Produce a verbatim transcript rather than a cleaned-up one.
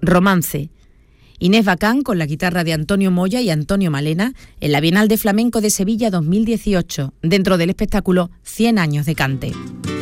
Romance. Inés Bacán con la guitarra de Antonio Moya y Antonio Malena en la Bienal de Flamenco de Sevilla dos mil dieciocho, dentro del espectáculo cien años de cante.